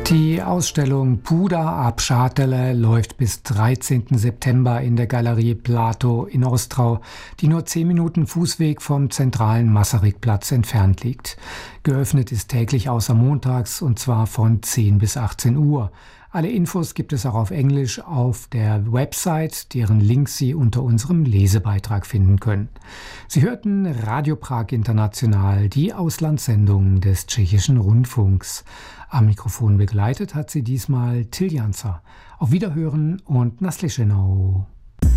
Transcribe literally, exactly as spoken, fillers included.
Die Ausstellung Puda a Přátelé läuft bis dreizehnten September in der Galerie Plato in Ostrau, die nur zehn Minuten Fußweg vom zentralen Masarykplatz entfernt liegt. Geöffnet ist täglich außer montags und zwar von zehn bis achtzehn Uhr. Alle Infos gibt es auch auf Englisch auf der Website, deren Link Sie unter unserem Lesebeitrag finden können. Sie hörten Radio Prag International, die Auslandssendung des tschechischen Rundfunks. Am Mikrofon begleitet hat sie diesmal Till Janzer. Auf Wiederhören und naslyšenou.